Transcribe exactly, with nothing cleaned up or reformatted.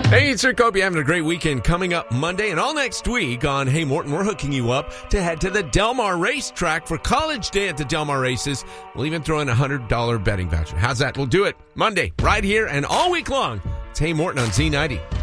Hey, it's Rick. Hope you're having a great weekend coming up Monday and all next week on Hey Morton. We're hooking you up to head to the Del Mar racetrack for College Day at the Del Mar races. We'll even throw in a one hundred dollars betting voucher. How's that? We'll do it Monday right here and all week long. It's Hey Morton on Z ninety.